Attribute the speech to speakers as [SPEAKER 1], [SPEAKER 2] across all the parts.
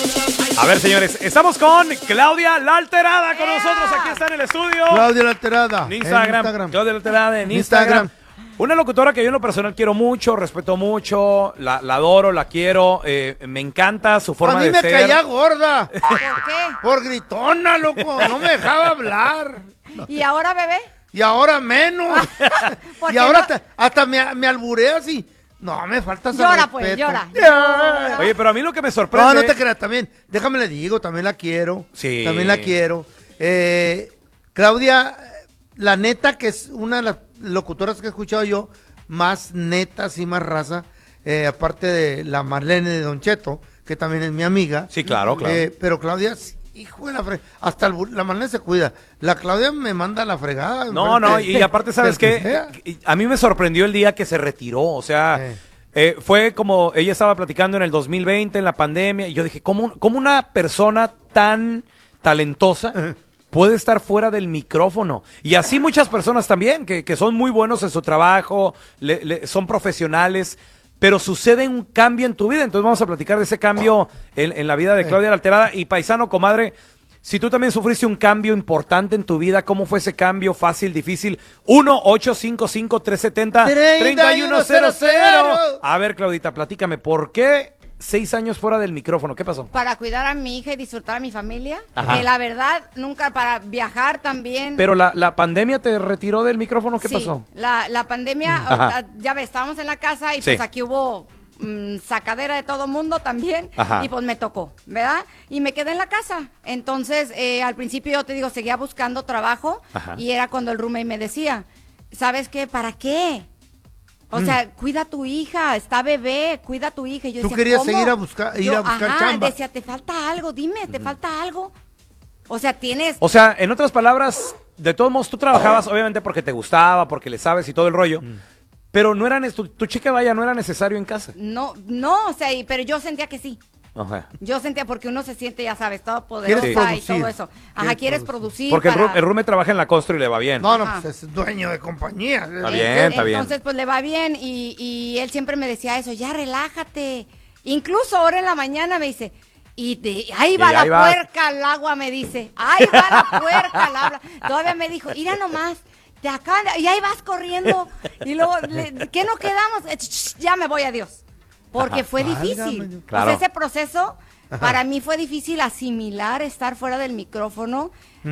[SPEAKER 1] A ver, señores, estamos con Claudia La Alterada con nosotros. Aquí está en el estudio.
[SPEAKER 2] Claudia La Alterada.
[SPEAKER 1] En Instagram. Claudia La Alterada en Instagram. Una locutora que yo en lo personal quiero mucho, respeto mucho, la adoro, la quiero, me encanta su forma de ser.
[SPEAKER 2] A mí me caía gorda.
[SPEAKER 3] ¿Por qué?
[SPEAKER 2] Por gritona, loco. No me dejaba hablar.
[SPEAKER 3] ¿Y ahora, bebé?
[SPEAKER 2] Y ahora menos. Y ahora hasta me albureas y... No, me falta ese
[SPEAKER 3] Llora,
[SPEAKER 2] respeto.
[SPEAKER 3] pues, llora.
[SPEAKER 1] Oye, pero a mí lo que me sorprende...
[SPEAKER 2] No te creas, también. Déjame le digo, también la quiero.
[SPEAKER 1] Sí.
[SPEAKER 2] También la quiero. Claudia, la neta que es una de las locutoras que he escuchado yo, más netas y más raza, aparte de la Marlene de Don Cheto, que también es mi amiga.
[SPEAKER 1] Sí, claro.
[SPEAKER 2] Pero Claudia, hijo de la fregada, hasta la Marlene se cuida. La Claudia me manda a la fregada.
[SPEAKER 1] No, y aparte, ¿sabes qué? A mí me sorprendió el día que se retiró, o sea... fue como, ella estaba platicando en el 2020, en la pandemia, y yo dije, ¿cómo una persona tan talentosa puede estar fuera del micrófono? Y así muchas personas también, que son muy buenos en su trabajo, son profesionales, pero sucede un cambio en tu vida. Entonces vamos a platicar de ese cambio en la vida de Claudia La Alterada. Y paisano, comadre, si tú también sufriste un cambio importante en tu vida, ¿cómo fue ese cambio? Fácil, difícil. 1-855-370-3100. A ver, Claudita, platícame, ¿por qué 6 años fuera del micrófono? ¿Qué pasó?
[SPEAKER 3] Para cuidar a mi hija y disfrutar a mi familia.
[SPEAKER 1] Ajá.
[SPEAKER 3] Que la verdad, nunca para viajar también.
[SPEAKER 1] Pero la pandemia te retiró del micrófono, ¿qué pasó?
[SPEAKER 3] La pandemia, ya ves, estábamos en la casa y pues aquí hubo sacadera de todo mundo también.
[SPEAKER 1] Ajá.
[SPEAKER 3] Y pues me tocó, ¿verdad? Y me quedé en la casa. Entonces, al principio yo te digo, seguía buscando trabajo.
[SPEAKER 1] Ajá.
[SPEAKER 3] Y era cuando el roommate me decía, ¿sabes qué? ¿Para qué? O sea, cuida a tu hija, está bebé, cuida a tu hija. Y yo
[SPEAKER 2] Tú
[SPEAKER 3] decía,
[SPEAKER 2] querías
[SPEAKER 3] ¿cómo?
[SPEAKER 2] seguir a buscar chamba.
[SPEAKER 3] Decía, ¿te falta algo? Dime, ¿te falta algo? O sea, tienes...
[SPEAKER 1] O sea, en otras palabras, de todos modos, tú trabajabas obviamente porque te gustaba, porque le sabes y todo el rollo, pero no era tu chica, vaya, no era necesario en casa.
[SPEAKER 3] No, o sea, pero yo sentía que sí.
[SPEAKER 1] Ajá.
[SPEAKER 3] Yo sentía, porque uno se siente, ya sabes, todo poderosa
[SPEAKER 2] ¿Quieres
[SPEAKER 3] y todo eso. Ajá, quieres producir.
[SPEAKER 1] Porque el roommate trabaja en la Costro y le va bien.
[SPEAKER 2] No, pues es dueño de compañía.
[SPEAKER 1] Está bien, está bien.
[SPEAKER 3] Entonces, pues le va bien y él siempre me decía eso, ya relájate. Incluso ahora en la mañana me dice, ahí va la puerca al agua, me dice. Ahí va la puerca al agua. Todavía me dijo, mira nomás, y ahí vas corriendo. Y luego, ¿qué nos quedamos? Ya me voy, adiós. Porque fue difícil.
[SPEAKER 1] Claro.
[SPEAKER 3] O sea, ese proceso para mí fue difícil asimilar estar fuera del micrófono.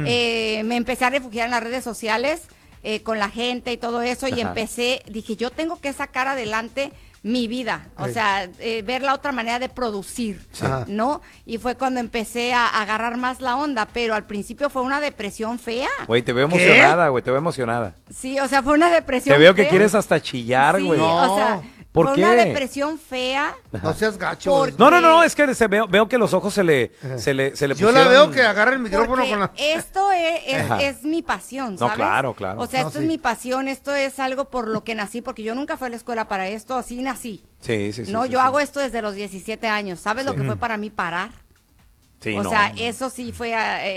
[SPEAKER 3] Me empecé a refugiar en las redes sociales con la gente y todo eso. Y dije, yo tengo que sacar adelante mi vida, o sea, ver la otra manera de producir, ¿no? Y fue cuando empecé a agarrar más la onda, pero al principio fue una depresión fea.
[SPEAKER 1] Güey, te veo emocionada, güey, te veo emocionada.
[SPEAKER 3] Sí, o sea, fue una depresión
[SPEAKER 1] Te veo
[SPEAKER 3] fea.
[SPEAKER 1] que quieres hasta chillar, güey.
[SPEAKER 3] Sí,
[SPEAKER 2] No.
[SPEAKER 3] o sea,
[SPEAKER 1] ¿Por
[SPEAKER 3] fue
[SPEAKER 1] qué?
[SPEAKER 3] una depresión fea.
[SPEAKER 2] No seas gacho.
[SPEAKER 3] Porque-
[SPEAKER 1] No, es que veo que los ojos se le
[SPEAKER 2] Yo
[SPEAKER 1] pusieron...
[SPEAKER 2] la veo que agarra el micrófono
[SPEAKER 3] Porque
[SPEAKER 2] con la...
[SPEAKER 3] esto es mi pasión,
[SPEAKER 1] No,
[SPEAKER 3] ¿sabes?
[SPEAKER 1] claro.
[SPEAKER 3] O sea,
[SPEAKER 2] No,
[SPEAKER 3] esto
[SPEAKER 2] sí.
[SPEAKER 3] es mi pasión, esto es algo por lo que nací, porque yo nunca fui a la escuela para esto, así nací.
[SPEAKER 1] Sí.
[SPEAKER 3] No, yo hago esto desde los 17 años. ¿Sabes lo que fue para mí parar?
[SPEAKER 1] Sí,
[SPEAKER 3] O
[SPEAKER 1] no.
[SPEAKER 3] sea, eso sí fue...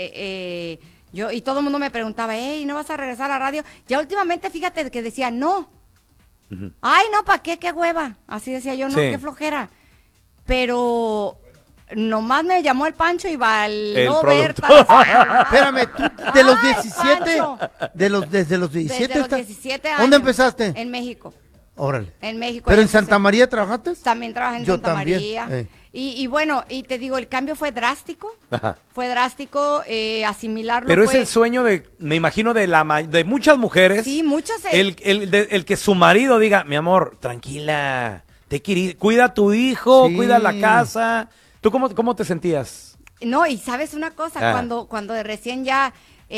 [SPEAKER 3] yo y todo el mundo me preguntaba, ¿no vas a regresar a la radio? Ya últimamente, fíjate que decía, no. Ay, no, ¿para qué? ¡Qué hueva! Así decía yo, no,
[SPEAKER 1] Sí.
[SPEAKER 3] qué flojera. Pero nomás me llamó el Pancho y
[SPEAKER 1] El
[SPEAKER 3] Berta.
[SPEAKER 2] Espérame, tú de los
[SPEAKER 3] Ay,
[SPEAKER 2] 17,
[SPEAKER 3] Pancho.
[SPEAKER 2] desde los 17,
[SPEAKER 3] Desde los 17 años.
[SPEAKER 2] ¿Dónde empezaste?
[SPEAKER 3] En México.
[SPEAKER 2] Órale.
[SPEAKER 3] En México.
[SPEAKER 2] ¿Pero
[SPEAKER 3] ahí
[SPEAKER 2] en
[SPEAKER 3] empecé.
[SPEAKER 2] Santa María trabajaste?
[SPEAKER 3] También trabajé en
[SPEAKER 2] Yo
[SPEAKER 3] Santa
[SPEAKER 2] también,
[SPEAKER 3] María. Y bueno, y te digo, el cambio fue drástico.
[SPEAKER 1] Ajá.
[SPEAKER 3] Fue drástico, asimilarlo.
[SPEAKER 1] Pero es
[SPEAKER 3] fue-
[SPEAKER 1] el sueño me imagino, de muchas mujeres.
[SPEAKER 3] Sí, muchas.
[SPEAKER 1] El que su marido diga, mi amor, tranquila, cuida a tu hijo,
[SPEAKER 2] Sí.
[SPEAKER 1] cuida la casa. ¿Tú cómo te sentías?
[SPEAKER 3] No, y sabes una cosa,
[SPEAKER 1] Ah.
[SPEAKER 3] cuando de recién ya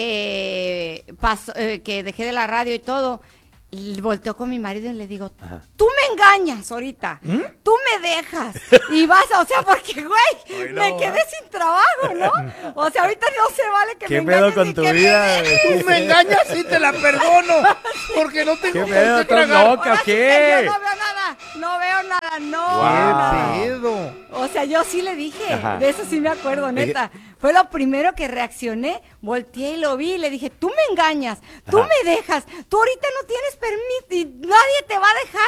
[SPEAKER 3] pasó, que dejé de la radio y todo, y volteo con mi marido y le digo,
[SPEAKER 1] Ajá.
[SPEAKER 3] tú me engañas ahorita, tú me dejas, y vas, o sea, porque, güey,
[SPEAKER 1] Ay, no,
[SPEAKER 3] me quedé sin trabajo, ¿no? O sea, ahorita no se vale que
[SPEAKER 1] ¿Qué
[SPEAKER 3] me engañes
[SPEAKER 1] pedo con
[SPEAKER 3] ni
[SPEAKER 1] tu
[SPEAKER 3] que me
[SPEAKER 1] vida?
[SPEAKER 3] dejes.
[SPEAKER 2] Tú me engañas y te la perdono. Porque no tengo
[SPEAKER 1] ¿Qué
[SPEAKER 2] con
[SPEAKER 1] pedo?
[SPEAKER 2] qué
[SPEAKER 1] ¿Estás
[SPEAKER 2] tragar.
[SPEAKER 1] loca o
[SPEAKER 3] Ahora sí que
[SPEAKER 1] qué?
[SPEAKER 3] yo no veo nada, no.
[SPEAKER 1] Wow.
[SPEAKER 2] ¿Qué pedo?
[SPEAKER 3] O sea, yo sí le dije,
[SPEAKER 1] Ajá.
[SPEAKER 3] de eso sí me acuerdo, neta. Fue lo primero que reaccioné, volteé y lo vi y le dije, tú me engañas, tú me dejas, tú ahorita no tienes permiso y nadie te va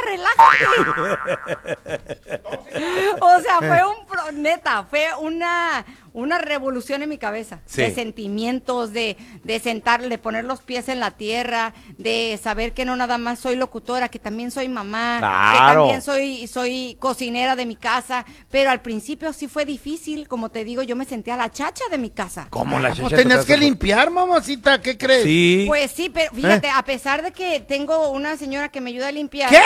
[SPEAKER 3] a dejar, relájate. O sea, fue una revolución en mi cabeza,
[SPEAKER 1] Sí.
[SPEAKER 3] de sentimientos, de sentar, de poner los pies en la tierra, de saber que no nada más soy locutora, que también soy mamá, que
[SPEAKER 1] Claro.
[SPEAKER 3] también soy cocinera de mi casa, pero al principio sí fue difícil, como te digo, yo me sentía la chacha de mi casa.
[SPEAKER 1] ¿Cómo la
[SPEAKER 2] Pues
[SPEAKER 1] chacha?
[SPEAKER 2] tenías que limpiar, mamacita, ¿qué crees?
[SPEAKER 1] Sí.
[SPEAKER 3] Pues sí, pero fíjate, a pesar de que tengo una señora que me ayuda a limpiar.
[SPEAKER 2] ¿Qué?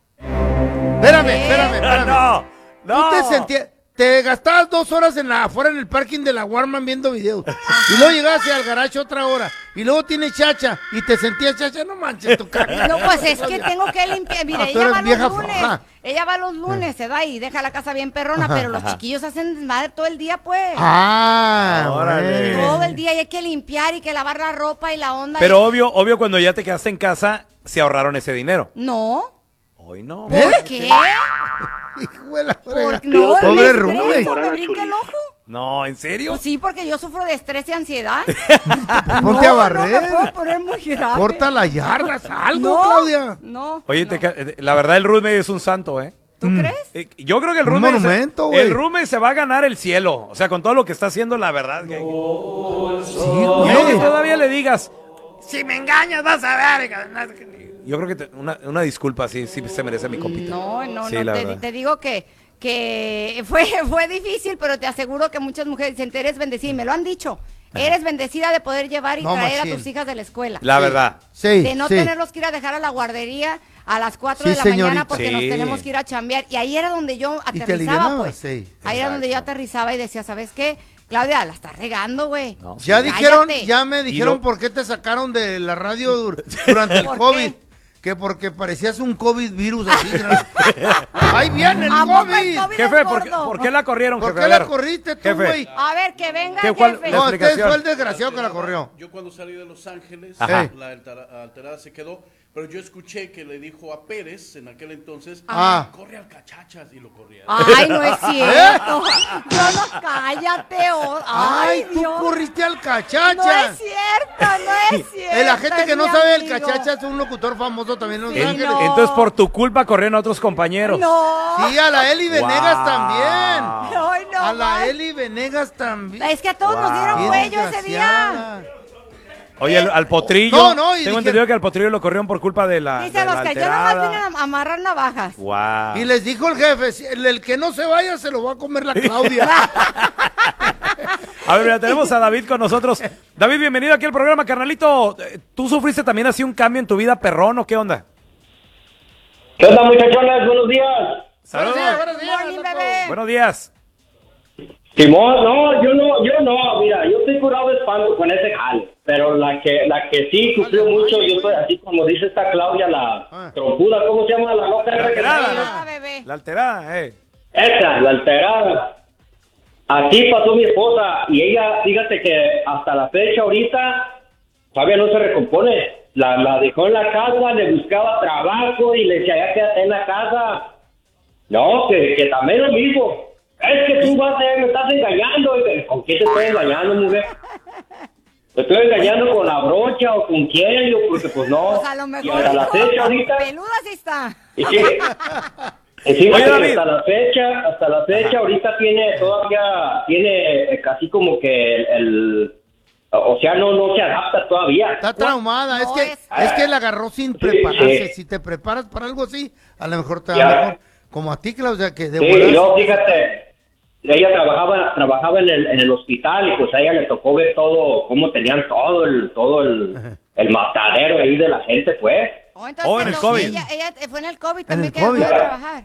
[SPEAKER 2] Espérame.
[SPEAKER 1] No, no.
[SPEAKER 2] Tú te gastabas 2 horas afuera en el parking de la Walmart viendo videos. Y luego llegaste al garage otra hora. Y luego tienes chacha. Y te sentías chacha. No manches, tu cara.
[SPEAKER 3] No, pues es que tengo que limpiar. Mira,
[SPEAKER 2] Ah, tú
[SPEAKER 3] ella
[SPEAKER 2] eres
[SPEAKER 3] va
[SPEAKER 2] vieja
[SPEAKER 3] los lunes.
[SPEAKER 2] floja.
[SPEAKER 3] Ella va los lunes, se da y deja la casa bien perrona, pero los chiquillos hacen desmadre todo el día, pues.
[SPEAKER 2] Ah,
[SPEAKER 1] Órale.
[SPEAKER 2] bueno.
[SPEAKER 3] Todo el día y hay que limpiar y que lavar la ropa y la onda.
[SPEAKER 1] Pero obvio, cuando ya te quedaste en casa, se ahorraron ese dinero.
[SPEAKER 3] No.
[SPEAKER 1] Hoy no.
[SPEAKER 3] ¿Por qué?
[SPEAKER 2] Hijo de la frega.
[SPEAKER 3] No,
[SPEAKER 2] Pobre
[SPEAKER 3] el
[SPEAKER 2] Rubén.
[SPEAKER 3] estrés, me brinca el ojo.
[SPEAKER 1] No, ¿en serio?
[SPEAKER 3] Pues sí, porque yo sufro de estrés y ansiedad.
[SPEAKER 2] Ponte a
[SPEAKER 3] No
[SPEAKER 2] barrer.
[SPEAKER 3] me puedo poner muy grave.
[SPEAKER 2] Corta las yardas, algo,
[SPEAKER 3] No,
[SPEAKER 2] Claudia.
[SPEAKER 3] No.
[SPEAKER 1] Oye,
[SPEAKER 3] no.
[SPEAKER 1] la verdad, el roommate es un santo, ¿eh?
[SPEAKER 3] ¿Tú crees?
[SPEAKER 1] Yo creo que el
[SPEAKER 2] Un
[SPEAKER 1] roommate,
[SPEAKER 2] monumento, güey.
[SPEAKER 1] el roommate se va a ganar el cielo. O sea, con todo lo que está haciendo, la verdad.
[SPEAKER 2] Sí,
[SPEAKER 1] Y
[SPEAKER 2] güey.
[SPEAKER 1] luego que todavía le digas, si me engañas, vas a ver. Yo creo que una disculpa, sí se merece mi compita.
[SPEAKER 3] No,
[SPEAKER 1] Sí, la
[SPEAKER 3] te,
[SPEAKER 1] verdad.
[SPEAKER 3] te digo que fue difícil, pero te aseguro que muchas mujeres dicen, eres bendecida, y me lo han dicho. Eres bendecida de poder llevar y
[SPEAKER 2] No,
[SPEAKER 3] traer
[SPEAKER 2] machín.
[SPEAKER 3] a tus hijas de la escuela.
[SPEAKER 1] La verdad.
[SPEAKER 2] Sí,
[SPEAKER 3] De no
[SPEAKER 2] sí.
[SPEAKER 3] tenerlos que ir a dejar a la guardería a las 4
[SPEAKER 2] Sí,
[SPEAKER 3] de la
[SPEAKER 2] señorita.
[SPEAKER 3] mañana porque nos
[SPEAKER 1] Sí.
[SPEAKER 3] tenemos que ir a chambear. Y ahí era donde yo
[SPEAKER 2] Y te
[SPEAKER 3] aterrizaba,
[SPEAKER 2] alivianabas,
[SPEAKER 3] pues.
[SPEAKER 2] sí.
[SPEAKER 3] Ahí era donde yo aterrizaba y decía, ¿sabes qué? Claudia, la estás regando, güey.
[SPEAKER 1] No.
[SPEAKER 2] Ya
[SPEAKER 3] Cállate.
[SPEAKER 2] me dijeron
[SPEAKER 1] lo-
[SPEAKER 2] por qué te sacaron de la radio durante el
[SPEAKER 3] ¿Por
[SPEAKER 2] COVID.
[SPEAKER 3] qué?
[SPEAKER 2] Que porque parecías un COVID virus así. ¡Ahí viene el
[SPEAKER 3] ¿A poco el
[SPEAKER 2] COVID!
[SPEAKER 3] COVID
[SPEAKER 1] Jefe,
[SPEAKER 3] es
[SPEAKER 1] ¿por
[SPEAKER 3] gordo?
[SPEAKER 1] qué la corrieron,
[SPEAKER 2] ¿Por
[SPEAKER 1] jefe?
[SPEAKER 2] qué
[SPEAKER 1] A
[SPEAKER 2] la
[SPEAKER 1] ver.
[SPEAKER 2] corriste tú,
[SPEAKER 1] Jefe.
[SPEAKER 2] güey?
[SPEAKER 3] A ver, que venga,
[SPEAKER 1] ¿Cuál-
[SPEAKER 3] jefe.
[SPEAKER 1] la
[SPEAKER 2] No, este
[SPEAKER 1] explicación?
[SPEAKER 2] fue el desgraciado que la corrió.
[SPEAKER 4] Yo cuando salí de Los Ángeles,
[SPEAKER 1] Ajá.
[SPEAKER 4] la alterada se quedó, pero yo escuché que le dijo a Pérez en aquel entonces,
[SPEAKER 2] Ah.
[SPEAKER 4] corre al cachachas y lo corrieron.
[SPEAKER 3] Ay, no es cierto. No, cállate.
[SPEAKER 2] ¡Ay, tú
[SPEAKER 3] Dios.
[SPEAKER 2] corriste al
[SPEAKER 3] No
[SPEAKER 2] cachacha!
[SPEAKER 3] es cierto, no es cierto.
[SPEAKER 2] La gente que
[SPEAKER 3] es
[SPEAKER 2] no
[SPEAKER 3] mi
[SPEAKER 2] sabe, el
[SPEAKER 3] amigo.
[SPEAKER 2] cachacha es un locutor famoso también en Los
[SPEAKER 3] Sí,
[SPEAKER 2] Ángeles.
[SPEAKER 3] no.
[SPEAKER 1] Entonces, por tu culpa, corrieron a otros compañeros.
[SPEAKER 3] No.
[SPEAKER 2] Sí, a la Eli Venegas
[SPEAKER 1] Wow.
[SPEAKER 2] también.
[SPEAKER 3] Ay, no,
[SPEAKER 2] A la
[SPEAKER 3] man.
[SPEAKER 2] Eli Venegas también.
[SPEAKER 3] Es que a todos nos dieron
[SPEAKER 2] Qué
[SPEAKER 3] cuello ese día.
[SPEAKER 2] desgraciada.
[SPEAKER 1] Oye, al potrillo.
[SPEAKER 2] No, y
[SPEAKER 1] tengo
[SPEAKER 2] dije-
[SPEAKER 1] entendido que al potrillo lo corrieron por culpa de la.
[SPEAKER 3] Dice
[SPEAKER 1] de la
[SPEAKER 3] Oscar, yo nomás
[SPEAKER 1] alterada.
[SPEAKER 3] vine a amarrar navajas.
[SPEAKER 1] Wow.
[SPEAKER 2] Y les dijo el jefe, si el que no se vaya se lo va a comer la Claudia.
[SPEAKER 1] A ver, mira, tenemos a David con nosotros. David, bienvenido aquí al programa, carnalito. ¿Tú sufriste también así un cambio en tu vida, perrón, o qué onda?
[SPEAKER 5] ¿Qué onda, muchachones? Buenos días.
[SPEAKER 1] Saludos.
[SPEAKER 2] Buenos días,
[SPEAKER 3] Morning,
[SPEAKER 2] loco.
[SPEAKER 3] bebé.
[SPEAKER 1] Buenos días.
[SPEAKER 5] Simón, no, yo no, mira, yo estoy curado de espanto con ese jale, pero la que sí sufrió mucho, yo soy así como dice esta Claudia, la trompuda, ¿cómo se llama? La loca esa que
[SPEAKER 1] alterada,
[SPEAKER 5] trae?
[SPEAKER 3] Ah, bebé.
[SPEAKER 1] La alterada,
[SPEAKER 5] Esa, la alterada. Así pasó mi esposa, y ella, fíjate que hasta la fecha ahorita, todavía no se recompone. La dejó en la casa, le buscaba trabajo y le decía, ya quédate en la casa. No, que también lo mismo. Es que tú me estás engañando. ¿Con quién te estoy engañando, mujer? ¿Te estoy engañando con la brocha o con quién? Yo, porque pues no.
[SPEAKER 3] Pues a lo
[SPEAKER 5] Y
[SPEAKER 3] mejor.
[SPEAKER 5] hasta la
[SPEAKER 3] hijo,
[SPEAKER 5] fecha ahorita.
[SPEAKER 3] Peluda sí está.
[SPEAKER 5] Y sí. Y fíjate
[SPEAKER 1] Oye,
[SPEAKER 5] que
[SPEAKER 1] David.
[SPEAKER 5] hasta la fecha ahorita tiene casi como que o sea, no se adapta todavía.
[SPEAKER 2] Está traumada,
[SPEAKER 3] No,
[SPEAKER 2] es que la agarró sin prepararse.
[SPEAKER 5] sí.
[SPEAKER 2] Si te preparas para algo así, a lo mejor te va
[SPEAKER 5] Ya.
[SPEAKER 2] mejor. Como a ti, Claudia, que de
[SPEAKER 5] Sí,
[SPEAKER 2] volada-
[SPEAKER 5] yo, fíjate, ella trabajaba en el hospital y pues a ella le tocó ver todo, cómo tenían todo el matadero ahí de la gente, pues.
[SPEAKER 3] Entonces,
[SPEAKER 1] Oh, en el
[SPEAKER 3] no,
[SPEAKER 1] COVID.
[SPEAKER 3] Ella fue en el COVID
[SPEAKER 2] En
[SPEAKER 3] también
[SPEAKER 2] el
[SPEAKER 3] que dejó
[SPEAKER 2] COVID.
[SPEAKER 3] de trabajar.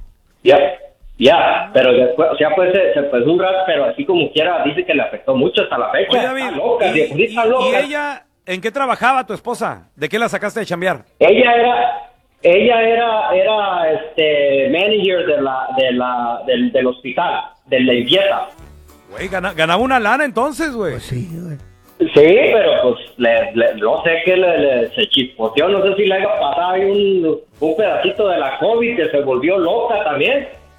[SPEAKER 5] Ya, pero después, o sea, pues se fue un rato, pero así como quiera, dice que le afectó mucho hasta la fecha.
[SPEAKER 1] Oye, David,
[SPEAKER 5] Está loca,
[SPEAKER 1] y
[SPEAKER 5] viejita loca.
[SPEAKER 1] ella, ¿en qué trabajaba tu esposa? ¿De qué la sacaste de chambear?
[SPEAKER 5] Ella era manager del hospital, de la limpieza.
[SPEAKER 1] Güey, ganaba una lana entonces, güey.
[SPEAKER 2] Pues sí, güey.
[SPEAKER 5] Sí, pero pues no sé qué se chispoteó, no sé si le haya pasado ahí un pedacito de la COVID que se volvió loca también.